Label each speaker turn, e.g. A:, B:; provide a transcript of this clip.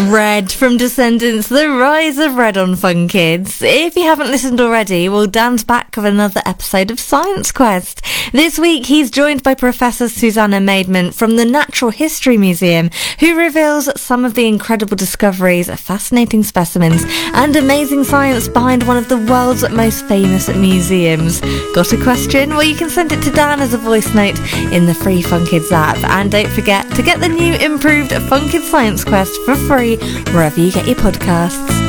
A: Red from Descendants, The Rise of Red on Fun Kids. If you haven't listened already, well, Dan's back with another episode of Science Quest. This week, he's joined by Professor Susanna Maidment from the Natural History Museum, who reveals some of the incredible discoveries, fascinating specimens, and amazing science behind one of the world's most famous museums. Got a question? Well, you can send it to Dan as a voice note in the free Fun Kids app. And don't forget to get the new improved Fun Kids Science Quest for free wherever you get your podcasts.